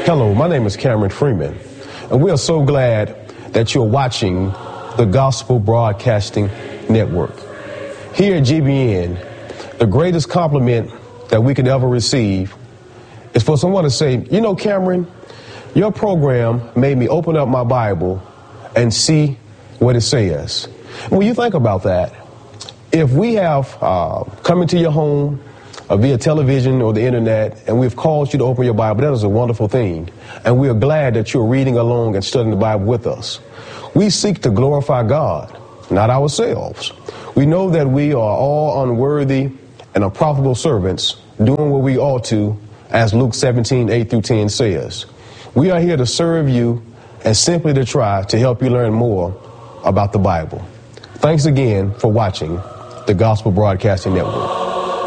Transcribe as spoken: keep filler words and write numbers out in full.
Hello, my name is Cameron Freeman, and we are so glad that you're watching the Gospel Broadcasting Network. Here at G B N, the greatest compliment that we could ever receive is for someone to say, you know, Cameron, your program made me open up my Bible and see what it says. When you think about that, if we have uh, come into your home uh, via television or the internet, and we've called you to open your Bible, that is a wonderful thing. And we are glad that you're reading along and studying the Bible with us. We seek to glorify God, not ourselves. We know that we are all unworthy and unprofitable servants doing what we ought to, as Luke seventeen, eight through ten says. We are here to serve you and simply to try to help you learn more about the Bible. Thanks again for watching the Gospel Broadcasting Network.